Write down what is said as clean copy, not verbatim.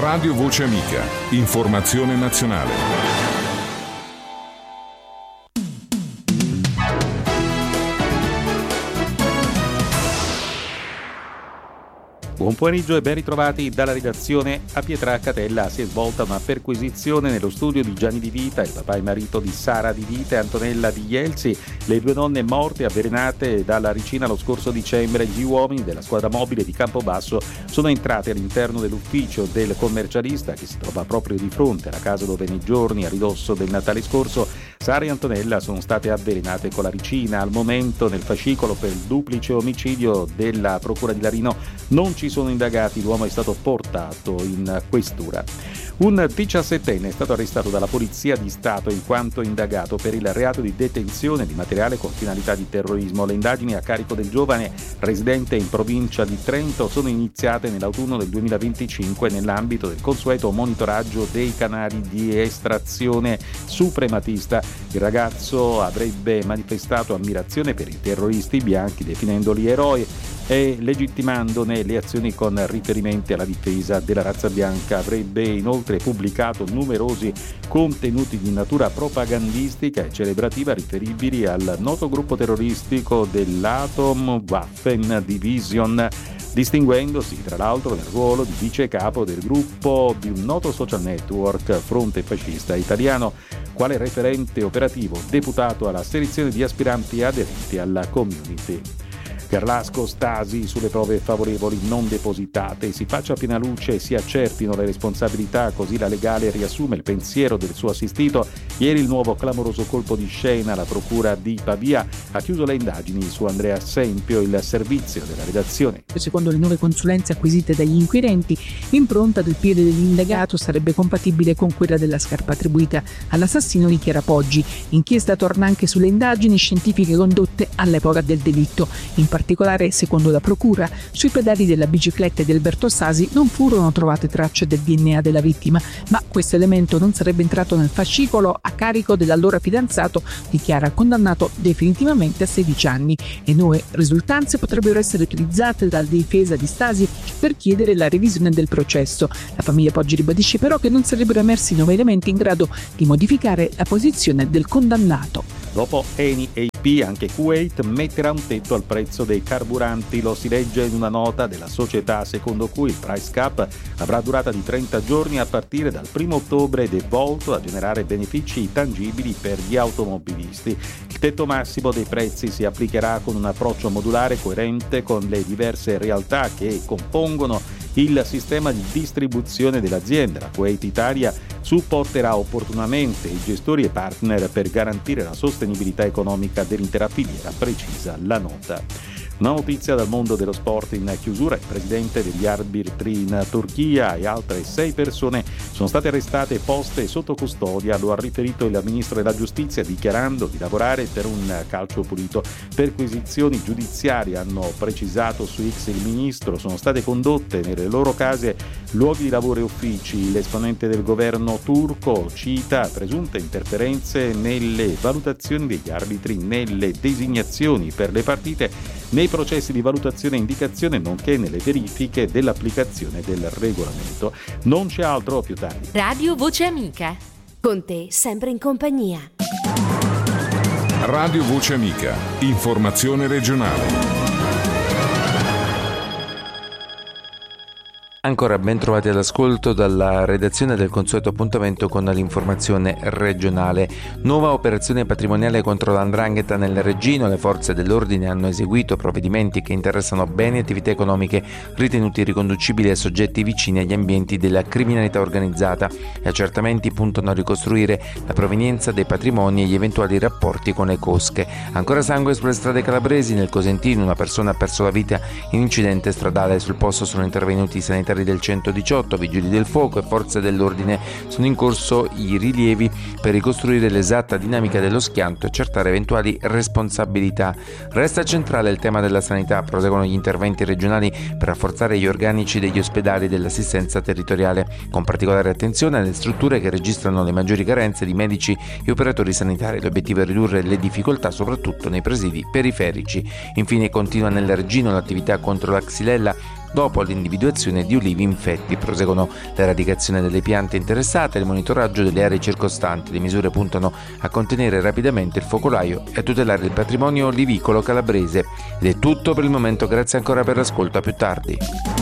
Radio Voce Amica. Informazione nazionale. Buon pomeriggio e ben ritrovati dalla redazione. A Pietracatella si è svolta una perquisizione nello studio di Gianni Di Vita, il papà e marito di Sara Di Vita e Antonella Di Jelsi, le due donne morte avvelenate dalla ricina lo scorso dicembre. Gli uomini della squadra mobile di Campobasso sono entrati all'interno dell'ufficio del commercialista, che si trova proprio di fronte alla casa dove nei giorni a ridosso del Natale scorso Sara e Antonella sono state avvelenate con la ricina. Al momento nel fascicolo per il duplice omicidio della Procura di Larino non ci sono indagati, l'uomo è stato portato in questura. Un 17enne è stato arrestato dalla Polizia di Stato in quanto indagato per il reato di detenzione di materiale con finalità di terrorismo. Le indagini a carico del giovane residente in provincia di Trento sono iniziate nell'autunno del 2025 nell'ambito del consueto monitoraggio dei canali di estrazione suprematista. Il ragazzo avrebbe manifestato ammirazione per i terroristi bianchi, definendoli eroi e legittimandone le azioni con riferimenti alla difesa della razza bianca. Avrebbe inoltre pubblicato numerosi contenuti di natura propagandistica e celebrativa riferibili al noto gruppo terroristico dell'Atomwaffen Division, distinguendosi tra l'altro nel ruolo di vice capo del gruppo di un noto social network Fronte Fascista Italiano, quale referente operativo deputato alla selezione di aspiranti aderenti alla community. Garlasco Stasi sulle prove favorevoli non depositate. Si faccia piena luce e si accertino le responsabilità, così la legale riassume il pensiero del suo assistito. Ieri il nuovo clamoroso colpo di scena. La procura di Pavia ha chiuso le indagini su Andrea Sempio. Il servizio della redazione. Secondo le nuove consulenze acquisite dagli inquirenti, l'impronta del piede dell'indagato sarebbe compatibile con quella della scarpa attribuita all'assassino di Chiara Poggi. L'inchiesta torna anche sulle indagini scientifiche condotte all'epoca del delitto. In particolare, secondo la procura, sui pedali della bicicletta di Alberto Stasi non furono trovate tracce del DNA della vittima, ma questo elemento non sarebbe entrato nel fascicolo a carico dell'allora fidanzato di Chiara, condannato definitivamente a 16 anni. Le nuove risultanze potrebbero essere utilizzate dalla difesa di Stasi per chiedere la revisione del processo. La famiglia Poggi ribadisce però che non sarebbero emersi nuovi elementi in grado di modificare la posizione del condannato. Dopo Eni e IP, anche Kuwait metterà un tetto al prezzo dei carburanti. Lo si legge in una nota della società, secondo cui il price cap avrà durata di 30 giorni a partire dal 1 ottobre ed è volto a generare benefici tangibili per gli automobilisti. Il tetto massimo dei prezzi si applicherà con un approccio modulare coerente con le diverse realtà che compongono il sistema di distribuzione dell'azienda. La Kuwait Italia supporterà opportunamente i gestori e partner per garantire la sostenibilità economica dell'intera filiera, precisa la nota. Una notizia dal mondo dello sport in chiusura: il presidente degli arbitri in Turchia e altre 6 persone sono state arrestate e poste sotto custodia, lo ha riferito il ministro della giustizia, dichiarando di lavorare per un calcio pulito. Perquisizioni giudiziarie, hanno precisato su X il ministro, sono state condotte nelle loro case, luoghi di lavoro e uffici. L'esponente del governo turco cita presunte interferenze nelle valutazioni degli arbitri, nelle designazioni per le partite, nei processi di valutazione e indicazione, nonché nelle verifiche dell'applicazione del regolamento. Non c'è altro, più tardi. Radio Voce Amica, con te sempre in compagnia. Radio Voce Amica, informazione regionale. Ancora ben trovati all'ascolto dalla redazione del consueto appuntamento con l'informazione regionale. Nuova operazione patrimoniale contro l''ndrangheta nel Reggino. Le forze dell'ordine hanno eseguito provvedimenti che interessano beni e attività economiche ritenuti riconducibili a soggetti vicini agli ambienti della criminalità organizzata. Gli accertamenti puntano a ricostruire la provenienza dei patrimoni e gli eventuali rapporti con le cosche. Ancora sangue sulle strade calabresi. Nel Cosentino una persona ha perso la vita in incidente stradale. Sul posto sono intervenuti i sanitari del 118, vigili del fuoco e forze dell'ordine. Sono in corso i rilievi per ricostruire l'esatta dinamica dello schianto e accertare eventuali responsabilità. Resta centrale il tema della sanità. Proseguono gli interventi regionali per rafforzare gli organici degli ospedali dell'assistenza territoriale, con particolare attenzione alle strutture che registrano le maggiori carenze di medici e operatori sanitari. L'obiettivo è ridurre le difficoltà soprattutto nei presidi periferici. Infine continua nel Reggino l'attività contro la xylella dopo l'individuazione di ulivi infetti. Proseguono l'eradicazione delle piante interessate e il monitoraggio delle aree circostanti. Le misure puntano a contenere rapidamente il focolaio e a tutelare il patrimonio olivicolo calabrese. Ed è tutto per il momento, grazie ancora per l'ascolto, a più tardi.